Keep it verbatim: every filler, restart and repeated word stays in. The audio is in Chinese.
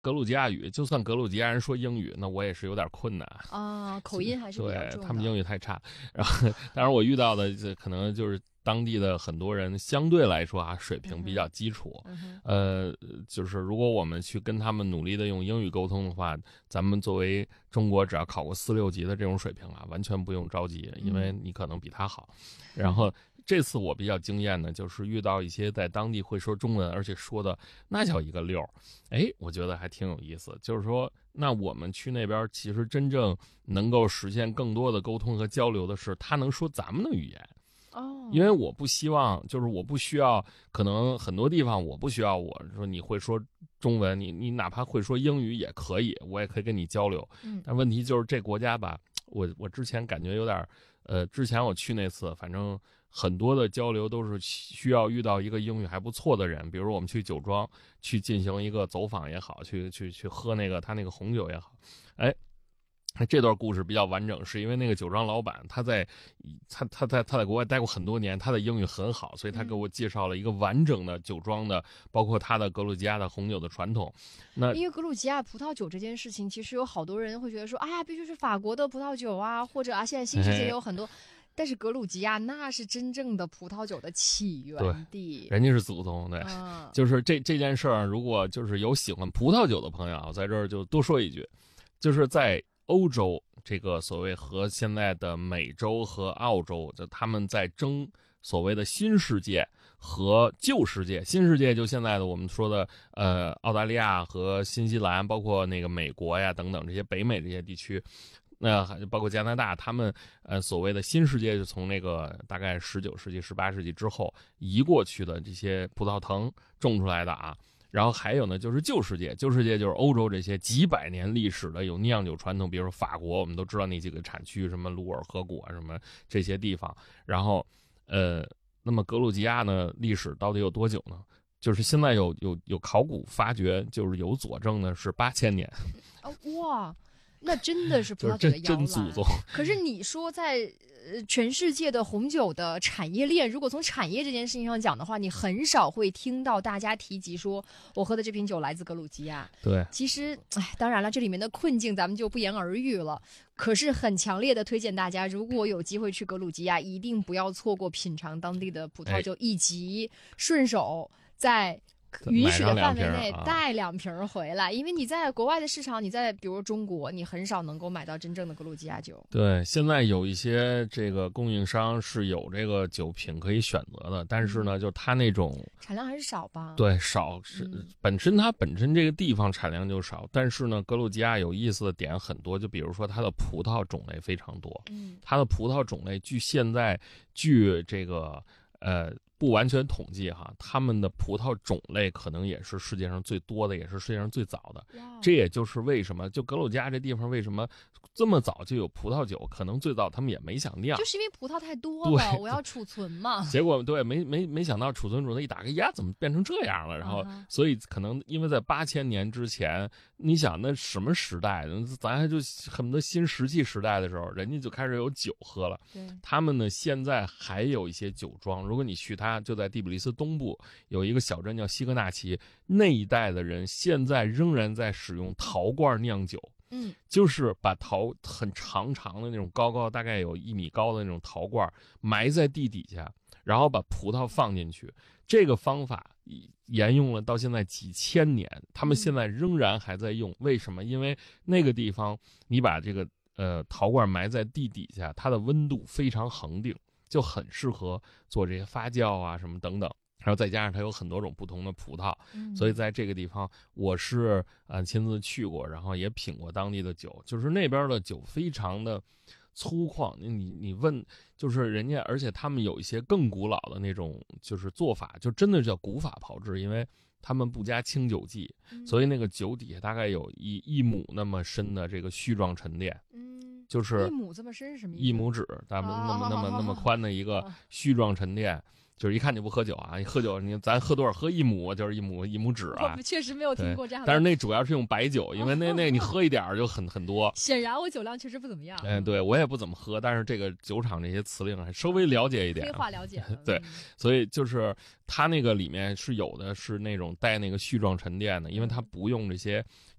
格鲁吉亚语，就算格鲁吉亚人说英语，那我也是有点困难啊，口音还是比较重的。 对，他们英语太差。然后，当然我遇到的这可能就是当地的很多人相对来说啊，水平比较基础。 嗯、 呃，就是如果我们去跟他们努力的用英语沟通的话，咱们作为中国只要考过四六级的这种水平啊，完全不用着急，因为你可能比他好。嗯、然后这次我比较惊艳的就是遇到一些在当地会说中文，而且说的那叫一个溜儿。哎，我觉得还挺有意思。就是说，那我们去那边其实真正能够实现更多的沟通和交流的是，他能说咱们的语言。 哦， 因为我不希望，就是我不需要，可能很多地方我不需要我说你会说中文，你你哪怕会说英语也可以，我也可以跟你交流。 嗯， 但问题就是这国家吧，我我之前感觉有点，呃，之前我去那次，反正很多的交流都是需要遇到一个英语还不错的人，比如我们去酒庄去进行一个走访也好，去去去喝那个他那个红酒也好，哎。这段故事比较完整，是因为那个酒庄老板他在他他在他在国外待过很多年，他的英语很好，所以他给我介绍了一个完整的酒庄的，包括他的格鲁吉亚的红酒的传统。那因为格鲁吉亚葡萄酒这件事情，其实有好多人会觉得说，哎呀，必须是法国的葡萄酒啊，或者啊，现在新世界也有很多。但是格鲁吉亚那是真正的葡萄酒的起源地， 人家是祖宗，对， 嗯、 就是这这件事儿，如果就是有喜欢葡萄酒的朋友啊，我在这儿就多说一句，就是在欧洲这个所谓和现在的美洲和澳洲，就他们在争所谓的新世界和旧世界。新世界就现在的我们说的呃澳大利亚和新西兰，包括那个美国呀等等这些北美这些地区。那包括加拿大，他们呃所谓的新世界，就从那个大概十九世纪、十八世纪之后移过去的这些葡萄藤种出来的啊。然后还有呢，就是旧世界，旧世界就是欧洲这些几百年历史的有酿酒传统，比如说法国，我们都知道那几个产区，什么鲁尔河谷啊，什么这些地方。然后，呃，那么格鲁吉亚呢，历史到底有多久呢？就是现在有有有考古发掘，就是有佐证的是八千年。 哦，哇！那真的是葡萄酒的真祖宗。 可是你说在呃全世界的红酒的产业链，如果从产业这件事情上讲的话，你很少会听到大家提及说我喝的这瓶酒来自格鲁吉亚。 对， 其实哎，当然了，这里面的困境咱们就不言而喻了。可是很强烈的推荐大家，如果有机会去格鲁吉亚，一定不要错过品尝当地的葡萄酒， 哎、 以及顺手在允许的范围内带两瓶回来，因为你在国外的市场，你在比如中国，你很少能够买到真正的格鲁吉亚酒。 对，现在有一些这个供应商是有这个酒品可以选择的，但是呢，就它那种产量还是少吧？ 对，少是、嗯、本身它本身这个地方产量就少，但是呢，格鲁吉亚有意思的点很多，就比如说它的葡萄种类非常多， 嗯， 它的葡萄种类据现在据这个呃。不完全统计哈，他们的葡萄种类可能也是世界上最多的，也是世界上最早的。这也就是为什么就格鲁吉亚这地方为什么这么早就有葡萄酒，可能最早他们也没想酿， 就是因为葡萄太多了，我要储存嘛。 结果对没没没想到储存主的一打开呀，怎么变成这样了？然后、uh-huh. 所以可能因为在八千年之前，你想那什么时代，咱还就恨不得新石器时代的时候，人家就开始有酒喝了。 对， 他们呢现在还有一些酒庄，如果你去它。就在第比利斯东部有一个小镇叫西格纳奇，那一带的人现在仍然在使用陶罐酿酒， 嗯， 就是把陶很长长的那种高高大概有一米高的那种陶罐埋在地底下，然后把葡萄放进去。这个方法沿用了到现在几千年，他们现在仍然还在用。为什么？因为那个地方你把这个呃陶罐埋在地底下，它的温度非常恒定。就很适合做这些发酵啊什么等等，然后再加上它有很多种不同的葡萄， 嗯、 所以在这个地方我是呃亲自去过，然后也品过当地的酒，就是那边的酒非常的粗犷。你你问，就是人家，而且他们有一些更古老的那种就是做法，就真的叫古法炮制，因为他们不加清酒剂， 嗯、 所以那个酒底下大概有一一亩那么深的这个絮状沉淀。 嗯。 就是一亩这么深是什么意思？ 一拇指，咱们那么那么那么宽的一个啊絮状沉淀。就是一看就不喝酒啊！你喝酒，你咱喝多少？喝一亩就是一亩一拇指啊我！确实没有听过这样的。 但是那主要是用白酒，因为那那你喝一点儿就很很多。 显然我酒量确实不怎么样。 哎，对我也不怎么喝，但是这个酒厂这些辞令还稍微了解一点。 黑话了解了。 对嗯所以就是它那个里面是有的是那种带那个絮状沉淀的，因为它不用这些